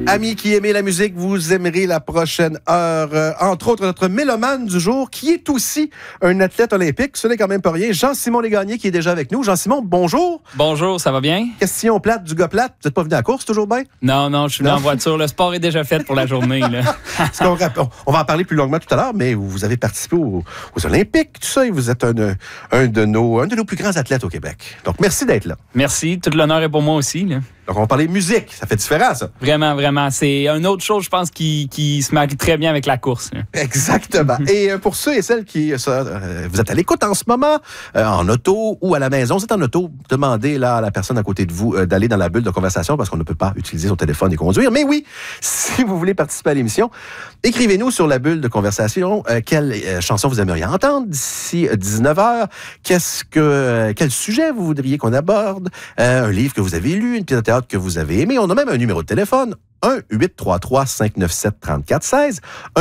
Amis qui aimez la musique, vous aimerez la prochaine heure. Entre autres, notre mélomane du jour, qui est aussi un athlète olympique. Ce n'est quand même pas rien. Jean-Simon Légagné, qui est déjà avec nous. Jean-Simon, bonjour. Bonjour, ça va bien? Question plate du gars plate. Vous n'êtes pas venu à la course, toujours bien? Non, je suis venu en voiture. Le sport est déjà fait pour la journée. Là. On va en parler plus longuement tout à l'heure, mais vous avez participé aux Olympiques, tout ça, et vous êtes un de nos plus grands athlètes au Québec. Donc, merci d'être là. Merci. Tout l'honneur est pour moi aussi. Là. Donc, on va parler musique. Ça fait différent, ça. Vraiment. C'est une autre chose, je pense, qui se marie très bien avec la course. Là. Exactement. Et pour ceux et celles qui... vous êtes à l'écoute en ce moment, en auto ou à la maison. Vous êtes en auto, demandez là, à la personne à côté de vous d'aller dans la bulle de conversation parce qu'on ne peut pas utiliser son téléphone et conduire. Mais oui, si vous voulez participer à l'émission, écrivez-nous sur la bulle de conversation quelle chanson vous aimeriez entendre d'ici 19h. Quel sujet vous voudriez qu'on aborde? Un livre que vous avez lu, une pièce de théâtre que vous avez aimé. On a même un numéro de téléphone. 1-833-597-3416.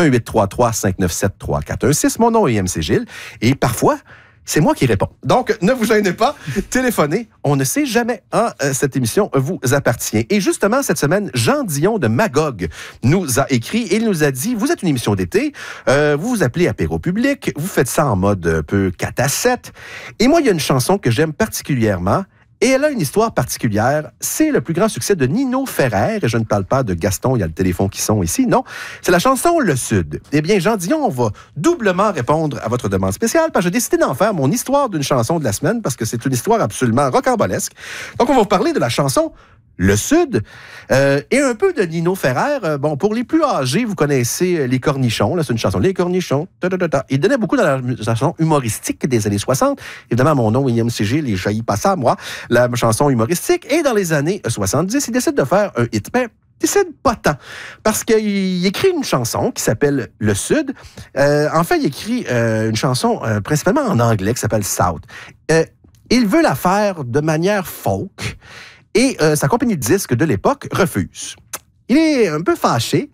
1-833-597-3416. Mon nom est MC Gilles. Et parfois, c'est moi qui réponds. Donc, ne vous gênez pas. Téléphonez. On ne sait jamais. Cette émission vous appartient. Et justement, cette semaine, Jean Dion de Magog nous a écrit et il nous a dit, vous êtes une émission d'été, vous vous appelez Apéro Public, vous faites ça en mode un peu 4-7. Et moi, il y a une chanson que j'aime particulièrement. Et elle a une histoire particulière. C'est le plus grand succès de Nino Ferrer. Et je ne parle pas de Gaston, il y a le téléphone qui sonne ici. Non, c'est la chanson Le Sud. Eh bien, Jean Dion, on va doublement répondre à votre demande spéciale parce que j'ai décidé d'en faire mon histoire d'une chanson de la semaine parce que c'est une histoire absolument rocambolesque. Donc, on va vous parler de la chanson Le Sud, et un peu de Nino Ferrer. Bon, pour les plus âgés, vous connaissez Les Cornichons. Là, c'est une chanson, Les Cornichons. Il donnait beaucoup dans la chanson humoristique des années 60. Évidemment, mon nom, William C. Gilles, et je jaillis pas ça, moi, la chanson humoristique. Et dans les années 70, il décide de faire un hit. Mais il décide pas tant. Parce qu'il écrit une chanson qui s'appelle Le Sud. En fait, il écrit une chanson principalement en anglais qui s'appelle South. Il veut la faire de manière folk. Et sa compagnie de disques de l'époque refuse. Il est un peu fâché.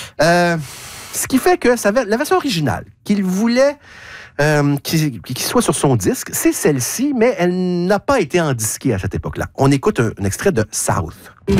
Ce qui fait que la version originale qu'il voulait qu'il soit sur son disque, c'est celle-ci, mais elle n'a pas été endisquée à cette époque-là. On écoute un extrait de South.